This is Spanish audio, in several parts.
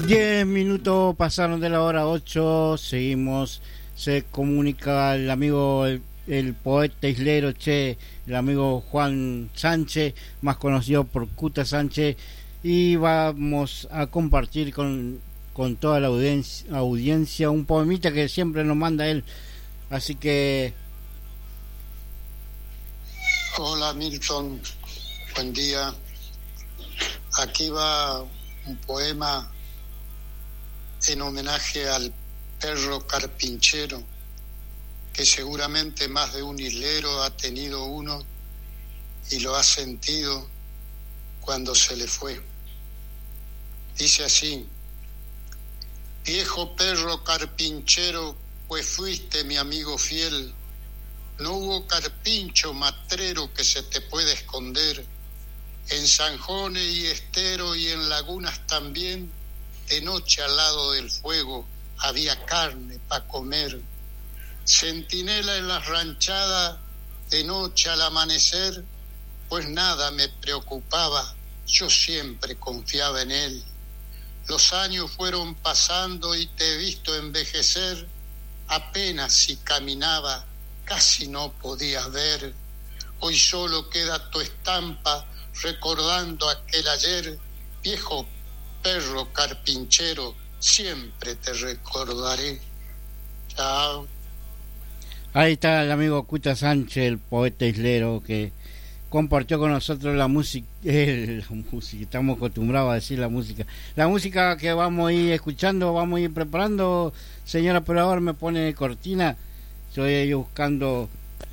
10 minutos pasaron de la hora 8, seguimos, se comunica el amigo, el poeta islero, el amigo Juan Sánchez, más conocido por Cuta Sánchez, y vamos a compartir con toda la audiencia un poemita que siempre nos manda él, así que... Hola Milton, buen día. Aquí va un poema en homenaje al perro carpinchero, que seguramente más de un islero ha tenido uno y lo ha sentido cuando se le fue. Dice así: viejo perro carpinchero, pues fuiste mi amigo fiel, no hubo carpincho matrero que se te pueda esconder, en zanjones y estero y en lagunas también, de noche al lado del fuego había carne pa' comer. Centinela en las ranchadas, de noche al amanecer, pues nada me preocupaba, yo siempre confiaba en él. Los años fueron pasando y te he visto envejecer, apenas si caminaba, casi no podías ver. Hoy solo queda tu estampa recordando aquel ayer, viejo perro carpinchero, siempre te recordaré. Chao. Ahí está el amigo Cuta Sánchez, el poeta islero, que compartió con nosotros la música, estamos acostumbrados a decir la música que vamos a ir escuchando, vamos a ir preparando. Señora operador, me pone cortina, estoy buscando,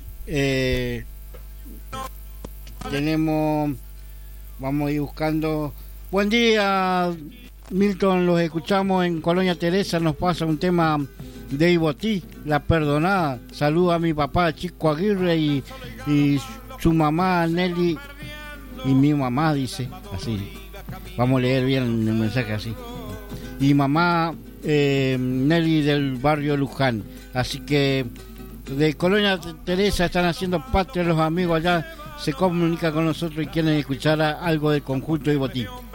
vamos a ir buscando. Buen día Milton, los escuchamos en Colonia Teresa, nos pasa un tema de Ibotí, La Perdonada. Saludo a mi papá Chico Aguirre y su mamá Nelly y mi mamá, dice así, vamos a leer bien el mensaje así, y mamá Nelly del barrio Luján. Así que de Colonia Teresa están haciendo patria los amigos allá, se comunica con nosotros y quieren escuchar algo del conjunto Ibotí.